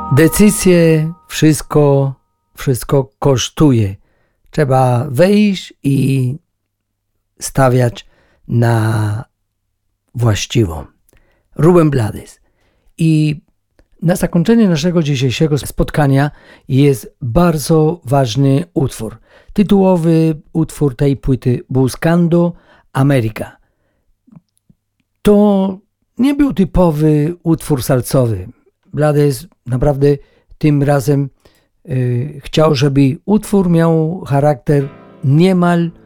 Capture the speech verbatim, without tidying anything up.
Decyzje, wszystko, wszystko kosztuje. Trzeba wejść i stawiać na właściwą. Rubén Blades. I na zakończenie naszego dzisiejszego spotkania jest bardzo ważny utwór. Tytułowy utwór tej płyty Buscando America. To nie był typowy utwór salsowy. Blades naprawdę tym razem y, chciał, żeby utwór miał charakter niemal